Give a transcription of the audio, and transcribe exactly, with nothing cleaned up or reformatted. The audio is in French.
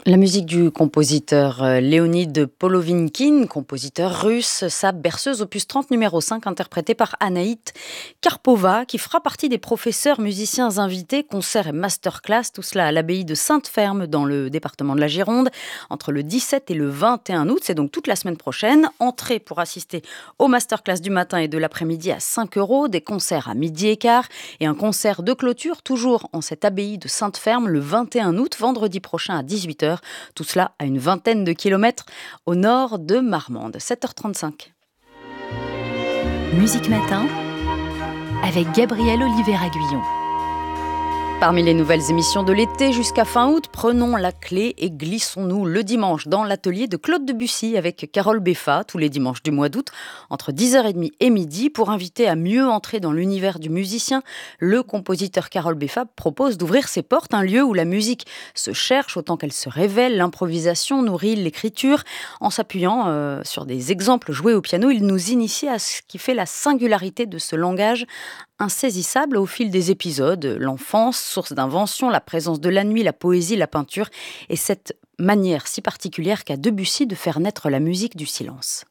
La musique du compositeur euh, Léonid Polovinkin, compositeur russe, sa berceuse opus trente numéro cinq, interprétée par Anaït Karpova, qui fera partie des professeurs musiciens invités, concerts et masterclass, tout cela à l'abbaye de Sainte-Ferme dans le département de la Gironde, entre le dix-sept et le vingt et un août, c'est donc toute la semaine prochaine. Entrée pour assister aux masterclass du matin et de l'après-midi à cinq euros, des concerts à midi et quart et un concert de clôture, toujours en cette abbaye de Sainte-Ferme, le vingt et un août, vendredi prochain à dix-huit heures. Tout cela à une vingtaine de kilomètres au nord de Marmande. sept heures trente-cinq. Musique Matin avec Gabriel Oliver-Aguillon. Parmi les nouvelles émissions de l'été jusqu'à fin août, prenons la clé et glissons-nous le dimanche dans l'atelier de Claude Debussy avec Carole Beffa, tous les dimanches du mois d'août, entre dix heures trente et midi. Pour inviter à mieux entrer dans l'univers du musicien, le compositeur Carole Beffa propose d'ouvrir ses portes, un lieu où la musique se cherche autant qu'elle se révèle. L'improvisation nourrit l'écriture. En s'appuyant euh, sur des exemples joués au piano, il nous initie à ce qui fait la singularité de ce langage insaisissable au fil des épisodes, l'enfance, source d'invention, la présence de la nuit, la poésie, la peinture, et cette manière si particulière qu'a Debussy de faire naître la musique du silence.